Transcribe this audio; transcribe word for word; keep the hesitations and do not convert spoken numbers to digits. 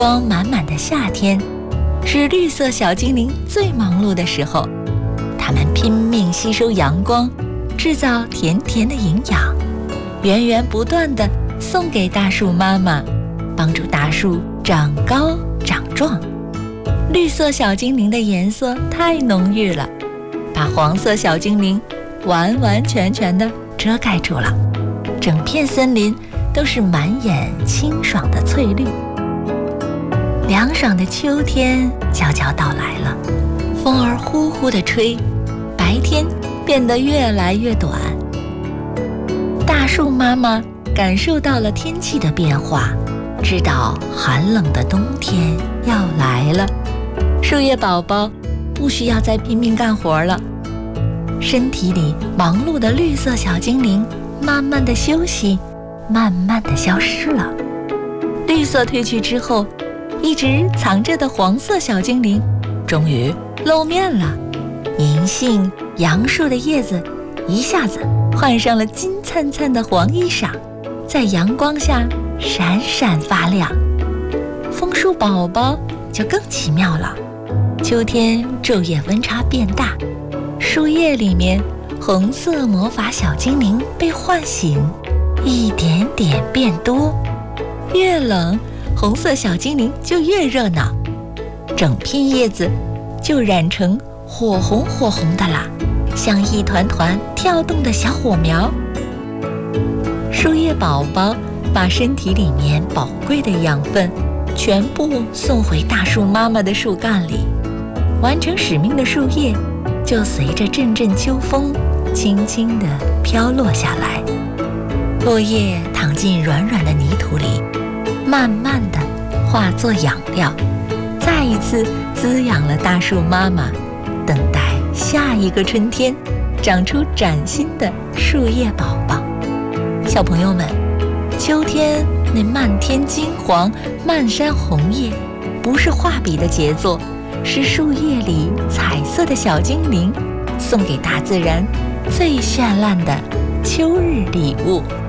光满满的夏天，是绿色小精灵最忙碌的时候。它们拼命吸收阳光，制造甜甜的营养，源源不断地送给大树妈妈，帮助大树长高长壮。绿色小精灵的颜色太浓郁了，把黄色小精灵完完全全地遮盖住了，整片森林都是满眼清爽的翠绿。凉爽的秋天悄悄到来了，风儿呼呼地吹，白天变得越来越短。大树妈妈感受到了天气的变化，知道寒冷的冬天要来了。树叶宝宝不需要再拼命干活了，身体里忙碌的绿色小精灵慢慢的休息，慢慢的消失了。绿色褪去之后，一直藏着的黄色小精灵终于露面了。银杏、杨树的叶子一下子换上了金灿灿的黄衣裳，在阳光下闪闪发亮。枫树宝宝就更奇妙了，秋天昼夜温差变大，树叶里面红色魔法小精灵被唤醒，一点点变多。越冷，红色小精灵就越热闹，整片叶子就染成火红火红的啦，像一团团跳动的小火苗。树叶宝宝把身体里面宝贵的养分全部送回大树妈妈的树干里，完成使命的树叶就随着阵阵秋风轻轻地飘落下来，落叶躺进软软的泥土里，慢慢地化作养料，再一次滋养了大树妈妈，等待下一个春天长出崭新的树叶宝宝。小朋友们，秋天那漫天金黄、漫山红叶，不是画笔的杰作，是树叶里彩色的小精灵送给大自然最绚烂的秋日礼物。